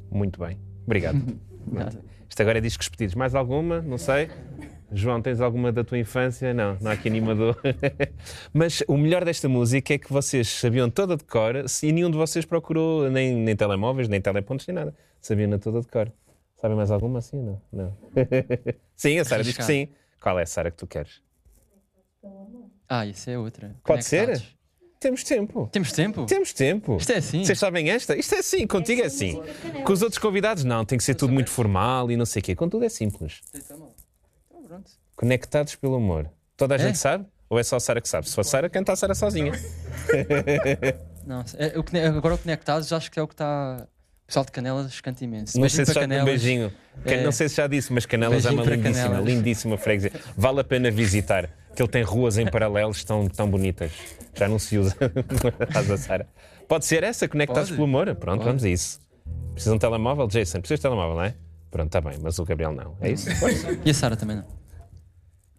Muito bem. Obrigado. Isto agora é discos pedidos. Mais alguma? Não sei. João, tens alguma da tua infância? Não há aqui animador. Mas o melhor desta música é que vocês sabiam toda de cor e nenhum de vocês procurou nem telemóveis, nem telepontos, nem nada. Sabiam-na toda de cor. Sabem mais alguma assim? Não. Sim, a Sara diz que sim. Qual é a Sara que tu queres? Isso é outra. Pode Conectados. ser? Temos tempo. Temos tempo? Temos tempo. Isto é assim? Vocês sabem esta? Isto é assim, contigo é assim. Com os outros convidados, não, tem que ser tudo muito formal e não sei o quê. Com tudo é simples. Então, pronto. Conectados pelo amor. Toda a É? gente sabe? Ou é só a Sara que sabe? Se for a Sara, canta a Sara sozinha. Não, agora o Conectados acho que é o que está... O pessoal de Canelas canta imenso. Não sei Beijinho se para já Canelas. beijinho. Não sei se já disse, mas Canelas é Beijinho uma para lindíssima, Canelas. lindíssima freguesia. Vale a pena visitar, que ele tem ruas em paralelos tão bonitas. Já não se usa na casa da Sara. Pode ser essa, Conectados Pode. pelo amor? Pronto, Pode. vamos a isso. Precisa de um telemóvel? Jason, precisas de telemóvel, não é? Pronto, está bem, mas o Gabriel não. É isso? E a Sara também não.